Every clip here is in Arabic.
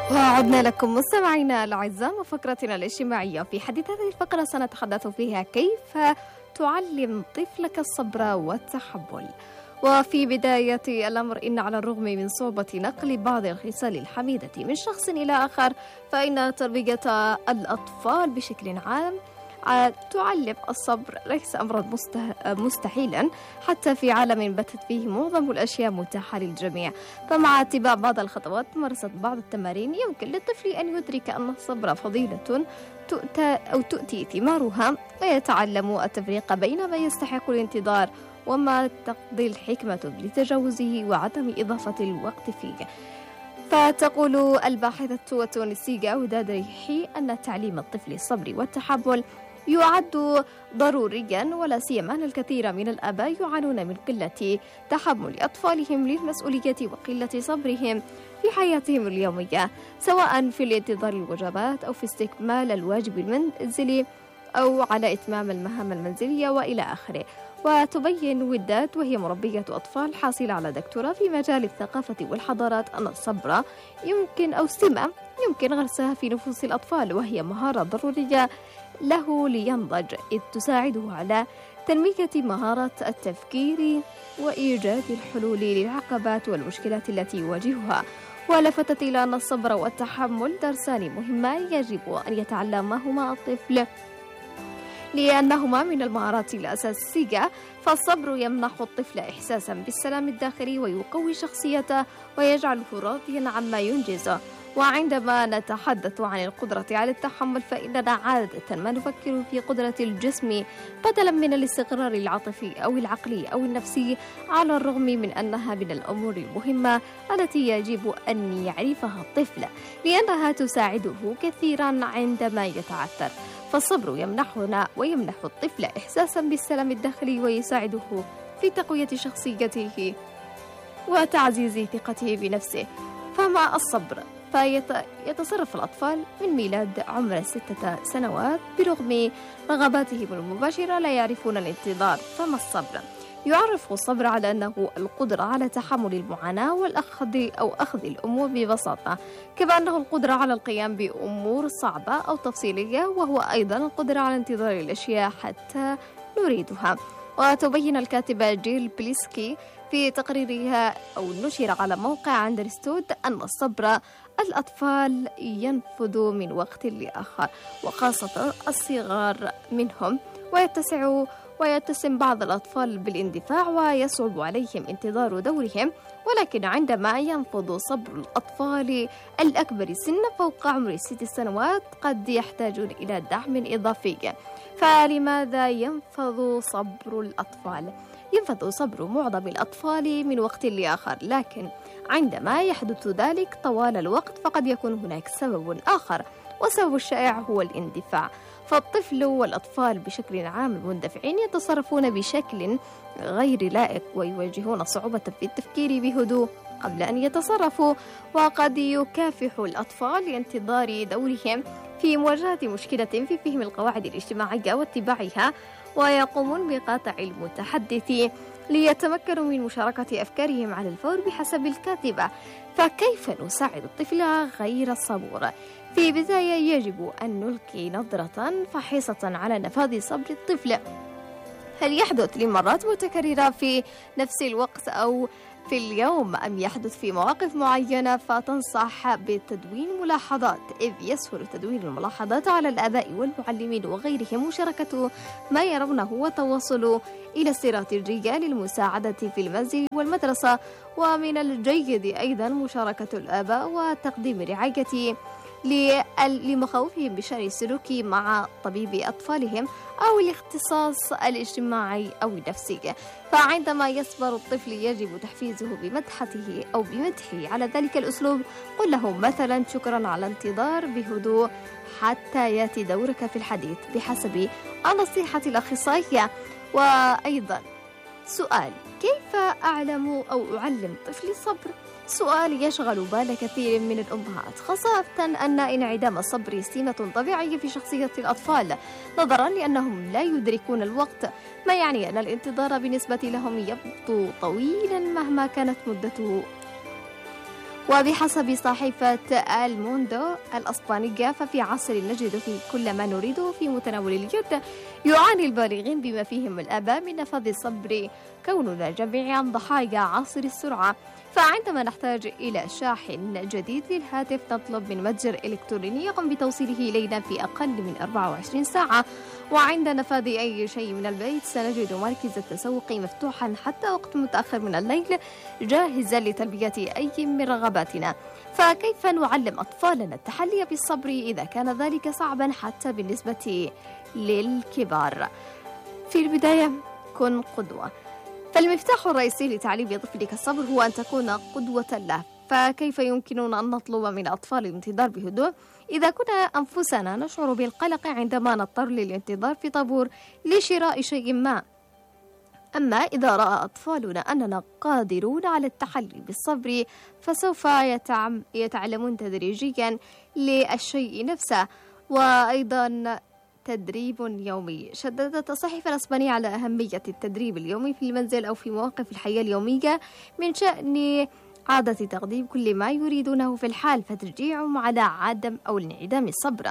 وعدنا لكم مستمعينا الأعزاء وفقرتنا الاجتماعية. في حديث هذه الفقرة سنتحدث فيها كيف تعلم طفلك الصبر والتحمل. وفي بداية الأمر إن على الرغم من صعوبة نقل بعض الخصال الحميدة من شخص إلى آخر، فإن تربية الأطفال بشكل عام تعلم الصبر ليس أمرا مستحيلا حتى في عالم باتت فيه معظم الأشياء متاحة للجميع. فمع اتباع بعض الخطوات ممارسة بعض التمارين يمكن للطفل أن يدرك أن الصبر فضيلة تؤتي ثمارها، ويتعلم التفريق بين ما يستحق الانتظار وما تقضي الحكمة لتجاوزه وعدم إضافة الوقت فيه. فتقول الباحثة التونسية وداد ريحي أن تعليم الطفل الصبر والتحمل يعد ضروريا، ولا سيما أن الكثير من الآباء يعانون من قلة تحمل أطفالهم للمسؤولية وقلة صبرهم في حياتهم اليومية، سواء في الانتظار الوجبات أو في استكمال الواجب المنزلي أو على إتمام المهام المنزلية وإلى آخره. وتبين وداد وهي مربية أطفال حاصلة على دكتوراه في مجال الثقافة والحضارات أن الصبر يمكن أو سمة يمكن غرسها في نفوس الأطفال، وهي مهارة ضرورية له لينضج، إذ تساعده على تنمية مهارة التفكير وإيجاد الحلول للعقبات والمشكلات التي يواجهها. ولفتت إلى أن الصبر والتحمل درسان مهمان يجب أن يتعلمهما الطفل لأنهما من المهارات الأساسية. فالصبر يمنح الطفل إحساسا بالسلام الداخلي ويقوي شخصيته ويجعله راضيا عما ينجزه. وعندما نتحدث عن القدرة على التحمل فإننا عادة ما نفكر في قدرة الجسم بدلا من الاستقرار العاطفي أو العقلي أو النفسي، على الرغم من أنها من الأمور المهمة التي يجب أن يعرفها الطفل لأنها تساعده كثيرا عندما يتعثر. فالصبر يمنحنا ويمنح الطفل إحساسا بالسلام الداخلي ويساعده في تقوية شخصيته وتعزيز ثقته بنفسه. فمع الصبر فيتصرف الأطفال من ميلاد عمر 6 سنوات برغم رغباتهم المباشرة لا يعرفون الانتظار. فما الصبر؟ يعرف الصبر على أنه القدرة على تحمل المعاناة والأخذ أو أخذ الأمور ببساطة، كما أنه القدرة على القيام بأمور صعبة أو تفصيلية، وهو أيضا القدرة على انتظار الأشياء حتى نريدها. وتبين الكاتبة جيل بليسكي في تقريرها أو نشر على موقع أندرستود أن الصبر الأطفال ينفذ من وقت لآخر، وخاصة الصغار منهم، ويتسم بعض الأطفال بالاندفاع ويصعب عليهم انتظار دورهم. ولكن عندما ينفذ صبر الأطفال الأكبر سنا فوق عمر 6 سنوات قد يحتاجون إلى دعم إضافي. فلماذا ينفذ صبر الأطفال؟ ينفذ صبر معظم الأطفال من وقت لآخر، لكن عندما يحدث ذلك طوال الوقت فقد يكون هناك سبب آخر، والسبب الشائع هو الاندفاع. فالطفل والأطفال بشكل عام المندفعين يتصرفون بشكل غير لائق ويواجهون صعوبة في التفكير بهدوء قبل أن يتصرفوا، وقد يكافح الأطفال لانتظار دورهم في مواجهة مشكلة في فهم القواعد الاجتماعية واتباعها، ويقومون بقطع المتحدث ليتمكنوا من مشاركة أفكارهم على الفور بحسب الكاتبة. فكيف نساعد الطفل غير الصبور؟ في بداية يجب أن نلقي نظرة فاحصة على نفاذ صبر الطفل. هل يحدث لمرات متكررة في نفس الوقت أو في اليوم، أم يحدث في مواقف معينة؟ فتنصح بتدوين ملاحظات، إذ يسهل تدوين الملاحظات على الآباء والمعلمين وغيرهم مشاركة ما يرونه وتوصل إلى استراتيجية للمساعدة في المنزل والمدرسة. ومن الجيد أيضا مشاركة الآباء وتقديم رعاية لمخاوفهم بشأن السلوك مع طبيب أطفالهم أو الاختصاص الاجتماعي أو النفسي. فعندما يصبر الطفل يجب تحفيزه بمدحته أو بمدحه على ذلك الأسلوب. قل له مثلا: شكرا على الانتظار بهدوء حتى يأتي دورك في الحديث، بحسب نصيحة الأخصائية. وأيضا سؤال: كيف أعلم أو أعلم طفلي الصبر؟ سؤال يشغل بال كثير من الأمهات، خاصة أن انعدام الصبر سمة طبيعية في شخصية الأطفال، نظرا لأنهم لا يدركون الوقت، ما يعني أن الانتظار بالنسبة لهم يبدو طويلا مهما كانت مدته. وبحسب صحيفة الموندو الأسبانية ففي عصر نجد فيه كل ما نريده في متناول اليد، يعاني البالغين بما فيهم الآباء من نفاذ الصبر كوننا جميعا ضحايا عصر السرعة. فعندما نحتاج إلى شاحن جديد للهاتف نطلب من متجر إلكتروني يقوم بتوصيله إلينا في أقل من 24 ساعة، وعند نفاذ أي شيء من البيت سنجد مركز التسوق مفتوحا حتى وقت متأخر من الليل جاهزا لتلبية أي من رغباتنا. فكيف نعلم أطفالنا التحلي بالصبر إذا كان ذلك صعبا حتى بالنسبة للكبار؟ في البداية كن قدوة. فالمفتاح الرئيسي لتعليم طفلك الصبر هو أن تكون قدوة له. فكيف يمكننا أن نطلب من أطفال الانتظار بهدوء إذا كنا أنفسنا نشعر بالقلق عندما نضطر للانتظار في طابور لشراء شيء ما؟ أما إذا رأى أطفالنا أننا قادرون على التحلي بالصبر فسوف يتعلمون تدريجيا للشيء نفسه. وأيضا تدريب يومي. شددت الصحيفة الإسبانية على أهمية التدريب اليومي في المنزل أو في مواقف الحياة اليومية من شأن عادة تقديم كل ما يريدونه في الحال فتشجيعهم على عدم أو انعدام الصبر.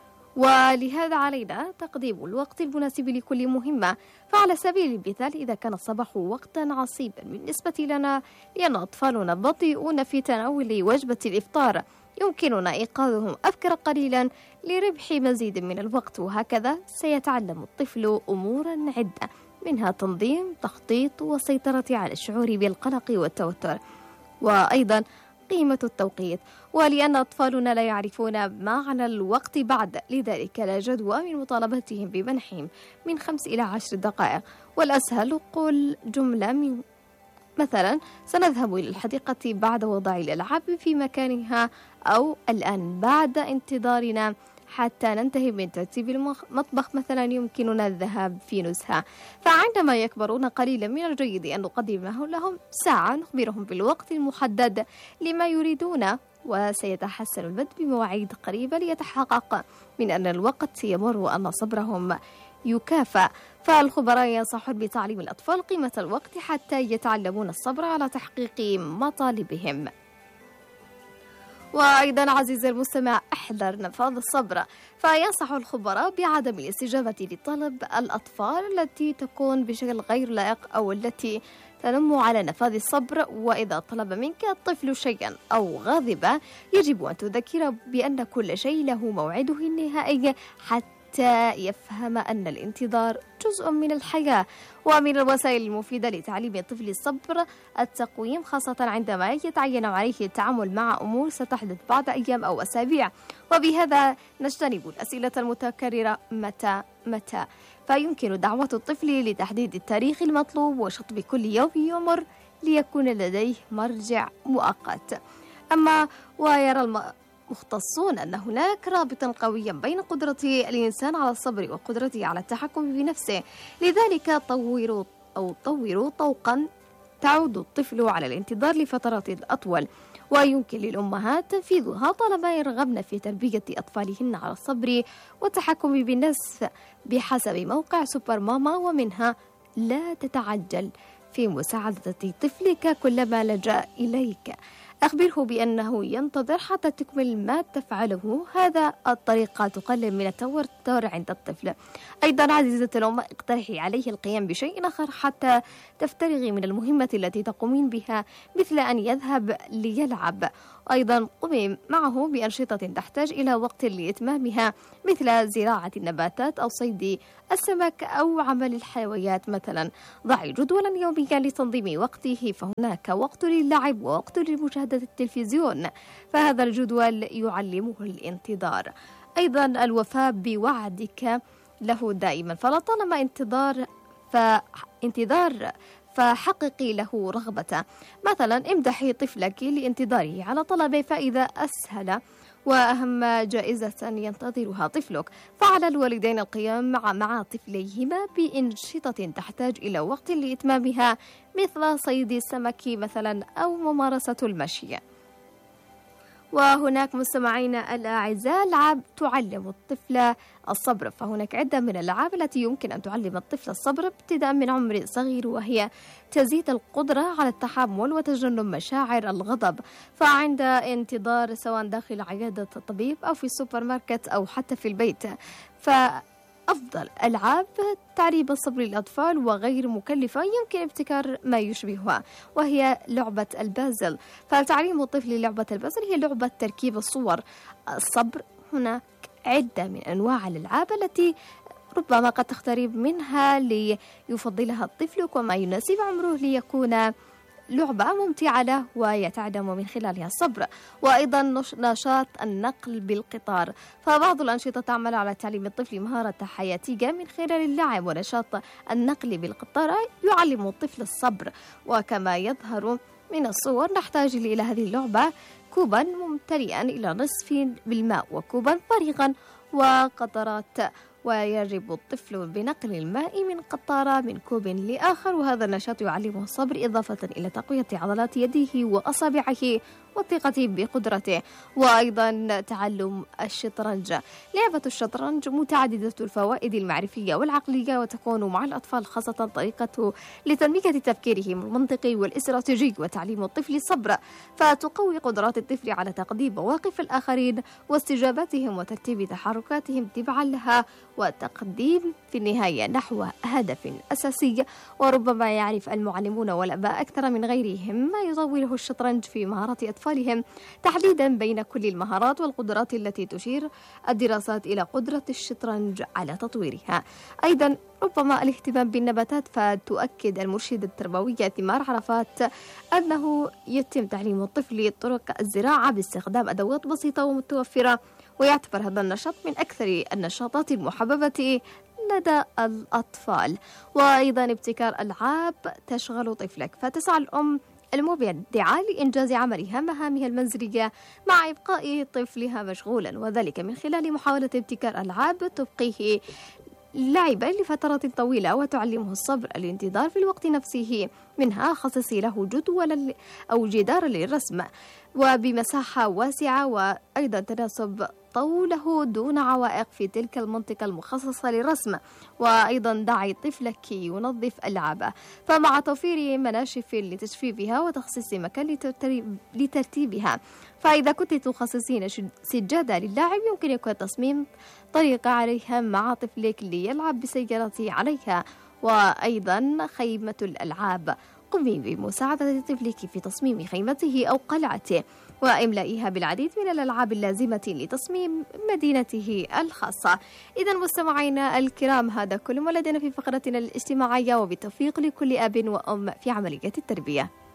ولهذا علينا تقديم الوقت المناسب لكل مهمة. فعلى سبيل المثال إذا كان الصباح وقتا عصيبا بالنسبة لنا لأن أطفالنا بطيئون في تناول وجبة الإفطار يمكننا إيقاظهم أبكر قليلا لربح مزيد من الوقت، وهكذا سيتعلم الطفل أمورا عدة منها تنظيم، تخطيط، والسيطرة على الشعور بالقلق والتوتر. وأيضا قيمة التوقيت، ولأن أطفالنا لا يعرفون معنى الوقت بعد، لذلك لا جدوى من مطالبتهم بمنحهم من 5 إلى 10 دقائق. والأسهل قول جملة مثلا سنذهب إلى الحديقة بعد وضع الألعاب في مكانها، أو الآن بعد انتظارنا حتى ننتهي من ترتيب المطبخ مثلا يمكننا الذهاب في نزهة. فعندما يكبرون قليلا من الجيد أن نقدم لهم ساعة نخبرهم بالوقت المحدد لما يريدون، وسيتحسن البدء بمواعيد قريبة ليتحقق من أن الوقت يمر وأن صبرهم يكافأ. فالخبراء ينصحون بتعليم الأطفال قيمة الوقت حتى يتعلمون الصبر على تحقيق مطالبهم. وأيضا عزيزي المستمع احذر نفاذ الصبر. فينصح الخبراء بعدم الاستجابة لطلب الأطفال التي تكون بشكل غير لائق أو التي تنم على نفاذ الصبر. وإذا طلب منك الطفل شيئا أو غضب يجب أن تذكره بأن كل شيء له موعده النهائي حتى يفهم أن الانتظار جزء من الحياة. ومن الوسائل المفيدة لتعليم الطفل الصبر التقويم، خاصة عندما يتعين عليه التعامل مع أمور ستحدث بعد أيام أو أسابيع. وبهذا نجتنب الأسئلة المتكررة متى. فيمكن دعوة الطفل لتحديد التاريخ المطلوب وشطب كل يوم يمر ليكون لديه مرجع مؤقت. أما ويرى مختصون أن هناك رابطا قويا بين قدرة الإنسان على الصبر وقدرته على التحكم بنفسه، لذلك طوروا طوقا تعود الطفل على الانتظار لفترات أطول، ويمكن للأمهات تنفيذها طالما يرغبن في تربية أطفالهن على الصبر والتحكم بالنفس بحسب موقع سوبر ماما. ومنها لا تتعجل في مساعدة طفلك كلما لجأ إليك، أخبره بأنه ينتظر حتى تكمل ما تفعله. هذا الطريقة تقلل من التوتر عند الطفل. أيضا عزيزة الأم اقترحي عليه القيام بشيء آخر حتى تفترغي من المهمة التي تقومين بها، مثل أن يذهب ليلعب. أيضا قمي معه بأنشطة تحتاج إلى وقت لإتمامها، مثل زراعة النباتات أو صيد السمك أو عمل الحلويات مثلا. ضعي جدولا يوميا لتنظيم وقته، فهناك وقت للعب ووقت لمشاهدة التلفزيون، فهذا الجدول يعلمه الانتظار. أيضا الوفاء بوعدك له دائما، فلطالما انتظار فحققي له رغبته. مثلا امدحي طفلك لانتظاره على طلبه، فإذا أسهل وأهم جائزة ينتظرها طفلك فعلى الوالدين القيام مع طفليهما بأنشطة تحتاج إلى وقت لإتمامها، مثل صيد السمك مثلا أو ممارسة المشي. وهناك مستمعينا الأعزاء ألعاب تعلم الطفل الصبر، فهناك عدة من الألعاب التي يمكن أن تعلم الطفل الصبر ابتداء من عمر صغير، وهي تزيد القدرة على التحمل وتجنب مشاعر الغضب، فعند انتظار سواء داخل عيادة الطبيب أو في السوبر ماركت أو حتى في البيت، أفضل ألعاب تعريب الصبر للأطفال وغير مكلفة يمكن ابتكار ما يشبهها، وهي لعبة البازل. فتعليم الطفل لعبة البازل هي لعبة تركيب الصور الصبر. هناك عدة من أنواع الألعاب التي ربما قد تقترب منها ليفضلها الطفل وما يناسب عمره ليكون لعبة ممتعة له ويتعلم من خلالها الصبر. وأيضا نشاط النقل بالقطار، فبعض الأنشطة تعمل على تعليم الطفل مهارة حياتية من خلال اللعب، ونشاط النقل بالقطار يعلم الطفل الصبر. وكما يظهر من الصور نحتاج إلى هذه اللعبة كوبا ممتلئا إلى نصف بالماء وكوبا فارغا وقطرات، ويجب الطفل بنقل الماء من قطارة من كوب لآخر، وهذا النشاط يعلمه الصبر إضافة إلى تقوية عضلات يده وأصابعه والثقة بقدرته. وأيضا تعلم الشطرنج. لعبة الشطرنج متعددة الفوائد المعرفية والعقلية، وتكون مع الأطفال خاصة طريقة لتنمية تفكيرهم المنطقي والاستراتيجي وتعليم الطفل الصبر، فتقوي قدرات الطفل على تقديم مواقف الآخرين واستجابتهم وترتيب تحركاتهم تبعا لها وتقديم في النهاية نحو هدف أساسي. وربما يعرف المعلمون والآباء أكثر من غيرهم ما يطوله الشطرنج في مهارات أطفالهم تحديدا بين كل المهارات والقدرات التي تشير الدراسات إلى قدرة الشطرنج على تطويرها. أيضا ربما الاهتمام بالنباتات، فتؤكد المرشدة التربوية ثمار عرفات أنه يتم تعليم الطفل طرق الزراعة باستخدام أدوات بسيطة ومتوفرة، ويعتبر هذا النشاط من أكثر النشاطات المحببة لدى الأطفال. وأيضا ابتكار ألعاب تشغل طفلك، فتسعى الأم المبدعة لإنجاز عملها مهامها المنزلية مع إبقاء طفلها مشغولا، وذلك من خلال محاولة ابتكار ألعاب تبقيه لعبا لفترات طويلة وتعلمه الصبر الانتظار في الوقت نفسه. منها خصصي له جدولا أو جدارا للرسم وبمساحة واسعة، وأيضا تناسب طوله دون عوائق في تلك المنطقة المخصصة للرسم. وأيضا دعي طفلك ينظف ألعابه، فمع توفير مناشف لتجفيفها وتخصيص مكان لترتيبها. فإذا كنت تخصصين سجادة للاعب يمكن يكون تصميم طريقة عليها مع طفلك ليلعب بسيارته عليها. وأيضا خيمة الألعاب، قمي بمساعدة طفلك في تصميم خيمته أو قلعته وإملائها بالعديد من الألعاب اللازمة لتصميم مدينته الخاصة. إذا مستمعينا الكرام، هذا كل ما لدينا في فقرتنا الاجتماعية، وبالتوفيق لكل أب وأم في عملية التربية.